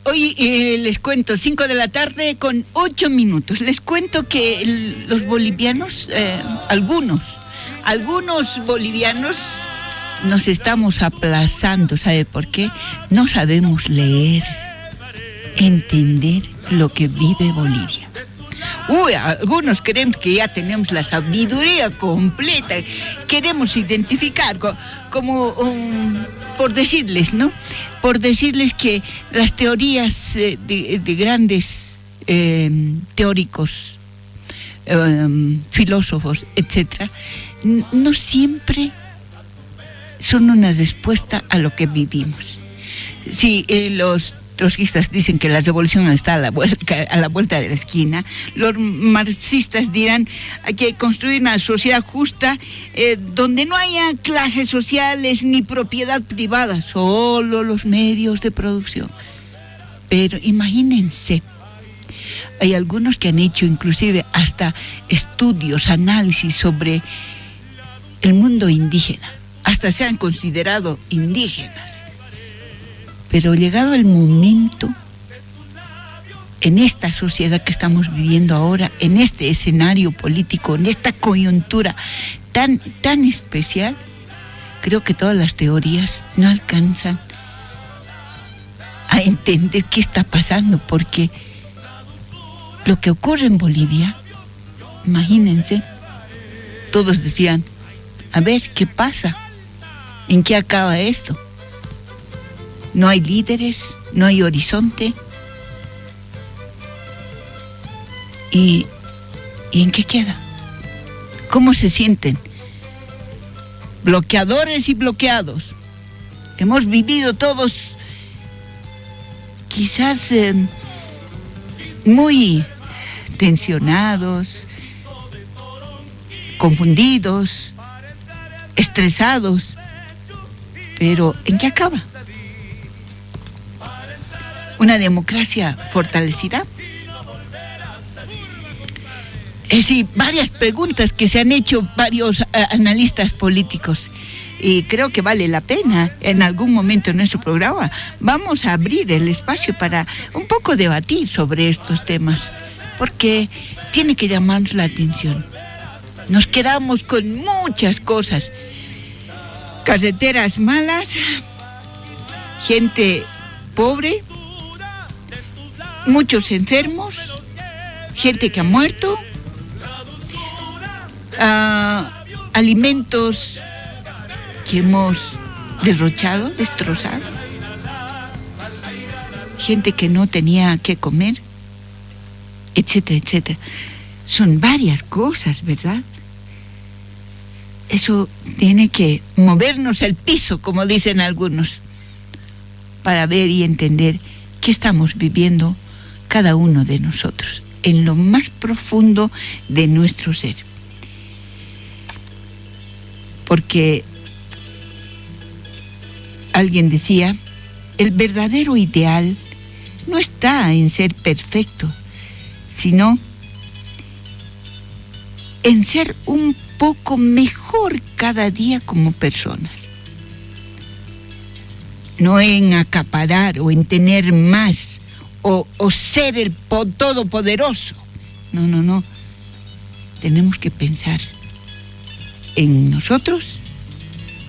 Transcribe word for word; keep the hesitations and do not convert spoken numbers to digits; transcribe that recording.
hoy eh, les cuento, cinco de la tarde con ocho minutos. Les cuento que el, los bolivianos, eh, algunos, algunos bolivianos nos estamos aplazando. ¿Sabe por qué? No sabemos leer, entender lo que vive Bolivia. Uy, algunos creemos que ya tenemos la sabiduría completa, queremos identificar co- como, um, por decirles, ¿no? Por decirles que las teorías eh, de, de grandes eh, teóricos, eh, filósofos, etcétera, n- no siempre son una respuesta a lo que vivimos. Si eh, los trotskistas dicen que la revolución está a la vuelta, a la vuelta de la esquina, los marxistas dirán que hay que construir una sociedad justa eh, donde no haya clases sociales ni propiedad privada, solo los medios de producción. Pero imagínense, hay algunos que han hecho inclusive hasta estudios, análisis sobre el mundo indígena, hasta se han considerado indígenas. Pero llegado el momento, en esta sociedad que estamos viviendo ahora, en este escenario político, en esta coyuntura tan, tan especial, creo que todas las teorías no alcanzan a entender qué está pasando, porque lo que ocurre en Bolivia, imagínense, todos decían, a ver, ¿qué pasa? ¿En qué acaba esto? No hay líderes, no hay horizonte. ¿Y, ¿y en qué queda? ¿Cómo se sienten? Bloqueadores y bloqueados. Hemos vivido todos quizás eh, muy tensionados, confundidos, estresados. Pero ¿en qué acaba? ¿Una democracia fortalecida? Es decir, varias preguntas que se han hecho varios uh, analistas políticos, y creo que vale la pena en algún momento en nuestro programa. Vamos a abrir el espacio para un poco debatir sobre estos temas, porque tiene que llamarnos la atención. Nos quedamos con muchas cosas. Carreteras malas, gente pobre, muchos enfermos, gente que ha muerto, uh, alimentos que hemos derrochado, destrozado, gente que no tenía que comer, etcétera, etcétera. Son varias cosas, ¿verdad? Eso tiene que movernos el piso, como dicen algunos, para ver y entender qué estamos viviendo cada uno de nosotros, en lo más profundo de nuestro ser. Porque alguien decía, el verdadero ideal no está en ser perfecto, sino en ser un poco mejor cada día como personas. No en acaparar o en tener más o, o ser el po- todopoderoso. No, no, no. Tenemos que pensar en nosotros